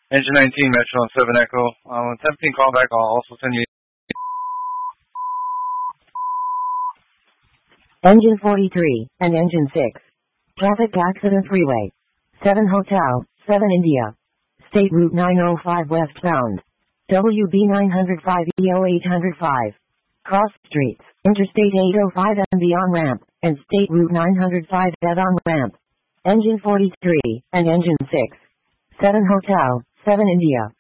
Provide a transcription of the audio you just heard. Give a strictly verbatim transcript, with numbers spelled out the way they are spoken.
Engine nineteen, Metro on seven Echo. Um, attempting callback, I'll also send you. Engine forty-three, and Engine six. Traffic accident freeway. seven Hotel, seven India. State Route nine oh five westbound. W B nine oh five E O eight oh five. Cross streets, Interstate eight oh five and the on-ramp, and State Route nine oh five dead on-ramp. Engine forty-three, and Engine six. seven Hotel, seven India.